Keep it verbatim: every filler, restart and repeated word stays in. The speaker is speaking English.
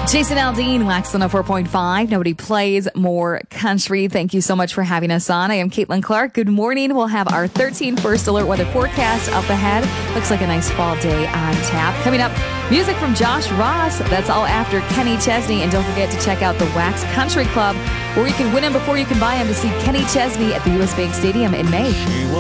Jason Aldean, Wax one oh four point five. Nobody plays more country. Thank you so much for having us on. I am Caitlin Clark. Good morning. We'll have our thirteen first alert weather forecast up ahead. Looks like a nice fall day on tap. Coming up, music from Josh Ross. That's all after Kenny Chesney. And don't forget to check out the Wax Country Club, where you can win them before you can buy them, to see Kenny Chesney at the U S Bank Stadium in May.